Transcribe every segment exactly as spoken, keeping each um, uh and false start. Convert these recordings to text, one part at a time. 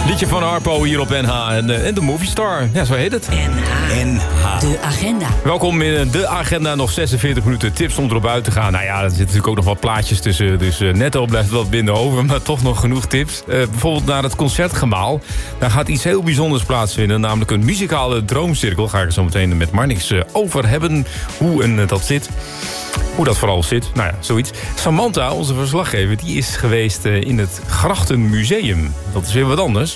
Liedje van Harpo hier op N H en, uh, en de Movie Star. Ja, zo heet het. N H. N H. De agenda. Welkom in de agenda. Nog zesenveertig minuten tips om erop uit te gaan. Nou ja, er zitten natuurlijk ook nog wat plaatjes tussen. Dus uh, netto blijft wat binnen over, maar toch nog genoeg tips. Uh, bijvoorbeeld naar het Concertgemaal. Daar gaat iets heel bijzonders plaatsvinden. Namelijk een muzikale droomcirkel. Ga ik er zo meteen met Marnix uh, over hebben. Hoe en uh, dat zit. Hoe dat vooral zit. Nou ja, zoiets. Samantha, onze verslaggever, die is geweest uh, in het Grachtenmuseum. Dat is weer wat anders.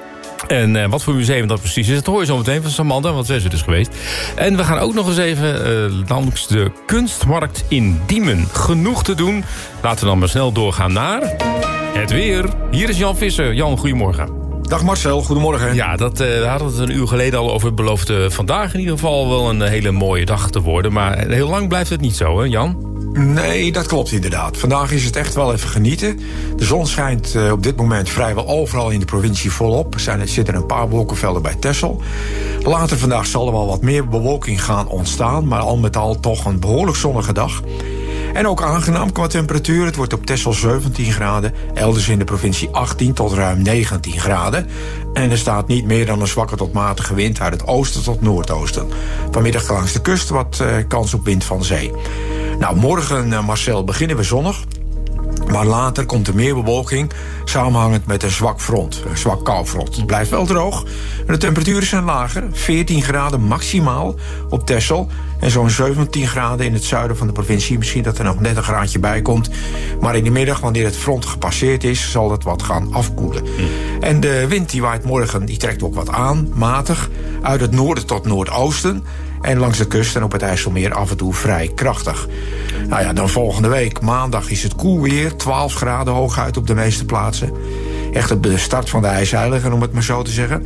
En uh, wat voor museum dat precies is, dat hoor je zo meteen van Samantha, want zij is er dus geweest. En we gaan ook nog eens even uh, langs de kunstmarkt in Diemen. Genoeg te doen. Laten we dan maar snel doorgaan naar het weer. Hier is Jan Visser. Jan, goedemorgen. Dag Marcel, goedemorgen. Ja, dat uh, hadden we het een uur geleden al over. Het belooft uh, vandaag in ieder geval wel een hele mooie dag te worden. Maar heel lang blijft het niet zo, hè Jan? Nee, dat klopt inderdaad. Vandaag is het echt wel even genieten. De zon schijnt uh, op dit moment vrijwel overal in de provincie volop. Er, zijn, er zitten een paar wolkenvelden bij Texel. Later vandaag zal er wel wat meer bewolking gaan ontstaan. Maar al met al toch een behoorlijk zonnige dag. En ook aangenaam qua temperatuur. Het wordt op Texel zeventien graden. Elders in de provincie achttien tot ruim negentien graden. En er staat niet meer dan een zwakke tot matige wind uit het oosten tot noordoosten. Vanmiddag langs de kust wat uh, kans op wind van zee. Nou, morgen, uh, Marcel, beginnen we zonnig. Maar later komt er meer bewolking, samenhangend met een zwak front, een zwak koufront. Het blijft wel droog. De temperaturen zijn lager, veertien graden maximaal op Texel. En zo'n zeventien graden in het zuiden van de provincie. Misschien dat er nog net een graadje bij komt. Maar in de middag, wanneer het front gepasseerd is, zal het wat gaan afkoelen. Mm. En de wind die waait morgen, die trekt ook wat aan, matig. Uit het noorden tot noordoosten. En langs de kust en op het IJsselmeer af en toe vrij krachtig. Nou ja, dan volgende week, maandag, is het koel weer. twaalf graden hooguit op de meeste plaatsen. Echt de start van de ijsheiligen, om het maar zo te zeggen.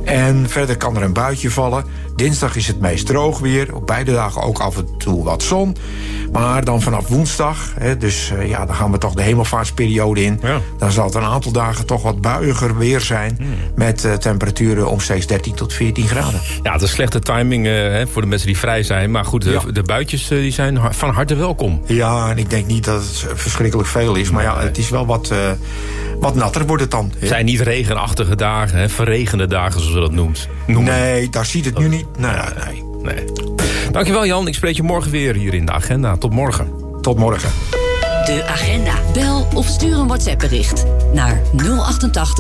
En verder kan er een buitje vallen. Dinsdag is het meest droog weer. Op beide dagen ook af en toe wat zon. Maar dan vanaf woensdag, hè, dus uh, ja, dan gaan we toch de hemelvaartsperiode in. Ja. Dan zal het een aantal dagen toch wat buiiger weer zijn. Hmm. Met uh, temperaturen omstreeks dertien tot veertien graden. Ja, het is slechte timing uh, hè, voor de mensen die vrij zijn. Maar goed, de, ja. de buitjes uh, die zijn van harte welkom. Ja, en ik denk niet dat het verschrikkelijk veel is. Maar ja, het is wel wat, uh, wat natter wordt het dan. Het zijn niet regenachtige dagen, hè, verregende dagen zoals we dat noemt. noemen. Nee, daar ziet het nu niet. Nee, nee. nee. Dankjewel Jan, ik spreek je morgen weer hier in de agenda. Tot morgen. Tot morgen. De agenda. Bel of stuur een WhatsApp bericht naar nul achtentachtig